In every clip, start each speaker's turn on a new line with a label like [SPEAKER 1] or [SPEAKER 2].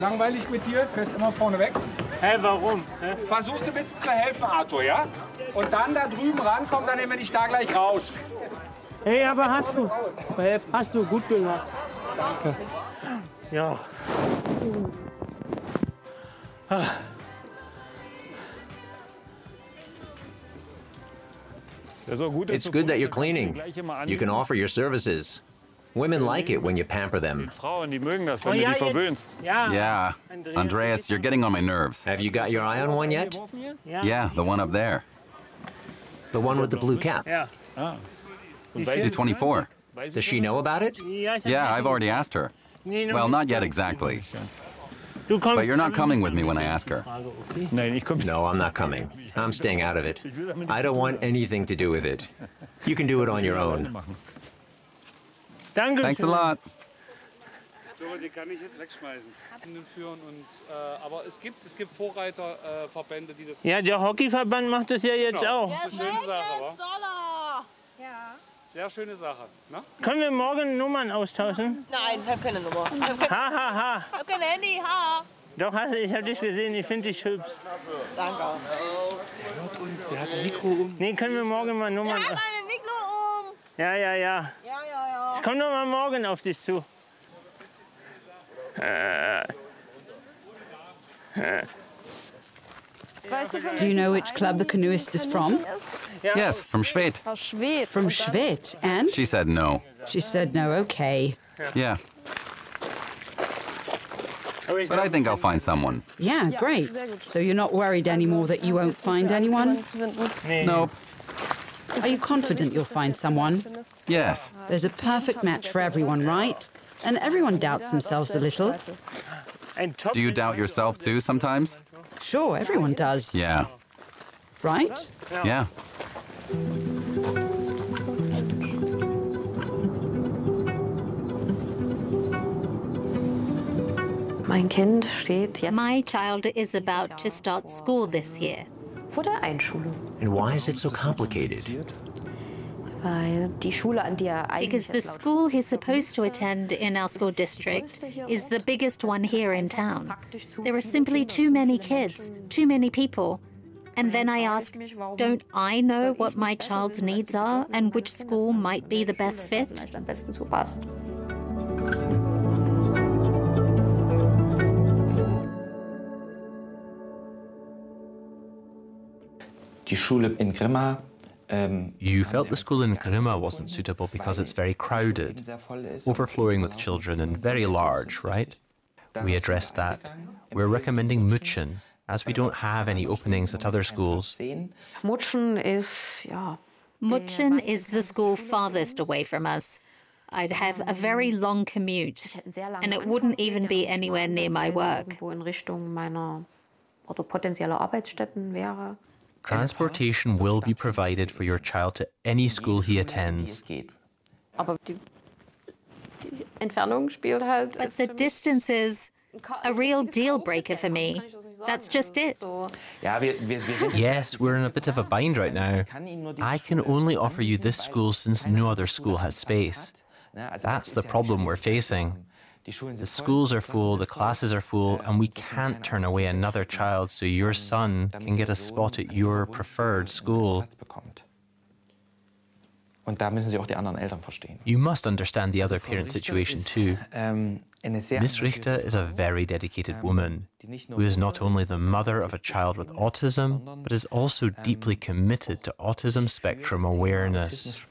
[SPEAKER 1] Langweilig mit dir, fährst immer vorne weg.
[SPEAKER 2] Hä, warum?
[SPEAKER 1] Versuchst du ein bisschen zu helfen, Arthur, ja? Und dann da drüben rankommen, dann nehmen wir dich da gleich raus.
[SPEAKER 2] Hey, aber hast du gut gemacht. Danke. Ja.
[SPEAKER 3] It's good that you're cleaning. You can offer your services. Women like it when you pamper them.
[SPEAKER 4] Yeah, Andreas, you're getting on my nerves.
[SPEAKER 3] Have you got your eye on one yet?
[SPEAKER 4] Yeah, the one up there.
[SPEAKER 3] The one with the blue cap?
[SPEAKER 2] Yeah.
[SPEAKER 4] She's 24.
[SPEAKER 3] Does she know about it?
[SPEAKER 4] Yeah, I've already asked her. Well, not yet exactly. But you're not coming with me when I ask her.
[SPEAKER 3] No, I'm not coming. I'm staying out of it. I don't want anything to do with it. You can do it on your own.
[SPEAKER 4] Thanks a lot.
[SPEAKER 1] Die kann ich jetzt wegschmeißen. Aber es gibt Vorreiterverbände, die das.
[SPEAKER 2] Ja, der Hockeyverband macht das ja jetzt auch.
[SPEAKER 1] Das ist eine schöne Sache, wa?
[SPEAKER 5] Ja.
[SPEAKER 1] Sehr schöne Sache, ne?
[SPEAKER 2] Können wir morgen Nummern austauschen?
[SPEAKER 5] Nein, ich habe keine Nummer. Ich habe kein Handy, ha.
[SPEAKER 2] Doch, ich habe dich gesehen, ich finde dich hübsch.
[SPEAKER 5] Danke.
[SPEAKER 1] Der hört uns, der hat ein Mikro um.
[SPEAKER 2] Nee, können wir morgen mal Nummern...
[SPEAKER 5] Er hat ein Mikro um.
[SPEAKER 2] Ja.
[SPEAKER 5] Ja.
[SPEAKER 2] Ich komme noch mal morgen auf dich zu.
[SPEAKER 6] Do you know which club the canoeist is from?
[SPEAKER 4] Yes, from Schwedt.
[SPEAKER 6] From Schwedt, and?
[SPEAKER 4] She said no.
[SPEAKER 6] She said no, okay.
[SPEAKER 4] Yeah. But I think I'll find someone.
[SPEAKER 6] Yeah, great. So you're not worried anymore that you won't find anyone?
[SPEAKER 4] Nope.
[SPEAKER 6] Are you confident you'll find someone?
[SPEAKER 4] Yes.
[SPEAKER 6] There's a perfect match for everyone, right? And everyone doubts themselves a little.
[SPEAKER 4] Do you doubt yourself too sometimes?
[SPEAKER 6] Sure, everyone does.
[SPEAKER 4] Yeah.
[SPEAKER 6] Right?
[SPEAKER 4] Yeah.
[SPEAKER 7] My child is about to start school this year.
[SPEAKER 3] And why is it so complicated?
[SPEAKER 7] Because the school he's supposed to attend in our school district is the biggest one here in town. There are simply too many kids, too many people. And then I ask, don't I know what my child's needs are and which school might be the best fit?
[SPEAKER 8] You felt the school in Grimma wasn't suitable because it's very crowded, overflowing with children and very large, right? We addressed that. We're recommending München, as we don't have any openings at other schools.
[SPEAKER 7] München is the school farthest away from us. I'd have a very long commute, and it wouldn't even be anywhere near my work.
[SPEAKER 8] Transportation will be provided for your child to any school he attends.
[SPEAKER 7] But the distance is a real deal breaker for me. That's just it.
[SPEAKER 8] Yes, we're in a bit of a bind right now. I can only offer you this school since no other school has space. That's the problem we're facing. The schools are full, the classes are full, and we can't turn away another child so your son can get a spot at your preferred school. You must understand the other parent's situation too. Miss Richter is a very dedicated woman who is not only the mother of a child with autism, but is also deeply committed to autism spectrum awareness.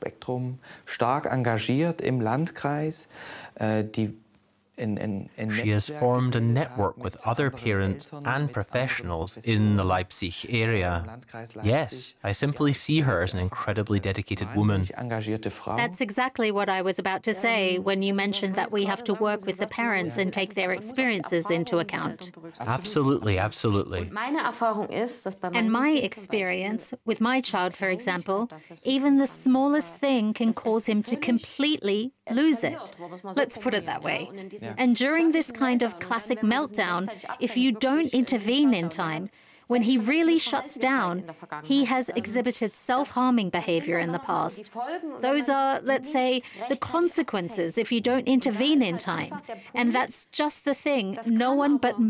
[SPEAKER 8] She has formed a network with other parents and professionals in the Leipzig area. Yes, I simply see her as an incredibly dedicated woman.
[SPEAKER 7] That's exactly what I was about to say when you mentioned that we have to work with the parents and take their experiences into account.
[SPEAKER 8] Absolutely, absolutely.
[SPEAKER 7] And my experience with my child, for example, even the smallest thing can cause him to completely lose it. Let's put it that way. And during this kind of classic meltdown, if you don't intervene in time, When he really shuts down, he has exhibited self-harming behavior in the past. Those are, let's say, the consequences if you don't intervene in time. And that's just the thing. No one but